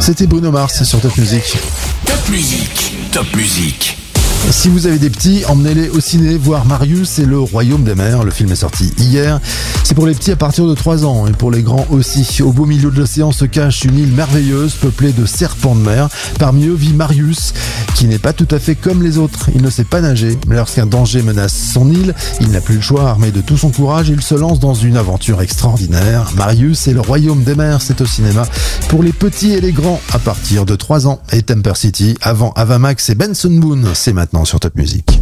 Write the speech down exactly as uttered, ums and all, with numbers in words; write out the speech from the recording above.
C'était Bruno Mars sur Top Music. Top Music, Top Music. Si vous avez des petits, emmenez-les au ciné voir Marius et le Royaume des Mers. Le film est sorti hier. C'est pour les petits à partir de trois ans et pour les grands aussi. Au beau milieu de l'océan se cache une île merveilleuse peuplée de serpents de mer. Parmi eux vit Marius, qui n'est pas tout à fait comme les autres. Il ne sait pas nager, mais lorsqu'un danger menace son île, il n'a plus le choix. Armé de tout son courage, il se lance dans une aventure extraordinaire. Marius et le Royaume des Mers, c'est au cinéma pour les petits et les grands à partir de trois ans. Et Temper City, avant Avamax et Benson Boone, c'est maintenant sur Top Music.